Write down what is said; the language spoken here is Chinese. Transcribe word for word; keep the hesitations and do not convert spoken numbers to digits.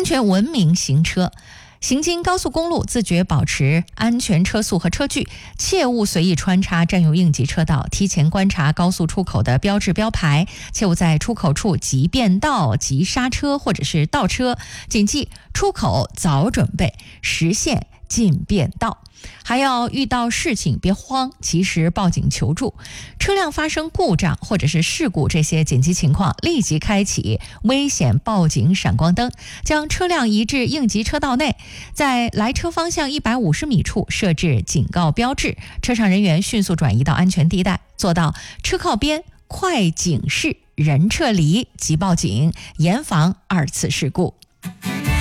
安全文明行车。行经高速公路，自觉保持安全车速和车距，切勿随意穿插占用应急车道，提前观察高速出口的标志标牌，切勿在出口处急变道、急刹车或者是倒车，谨记出口早准备，实现进变道。还要遇到事情别慌，及时报警求助。车辆发生故障或者是事故这些紧急情况，立即开启危险报警闪光灯，将车辆移至应急车道内，在来车方向一百五十米处设置警告标志，车上人员迅速转移到安全地带，做到车靠边、快警示、人撤离即报警，严防二次事故。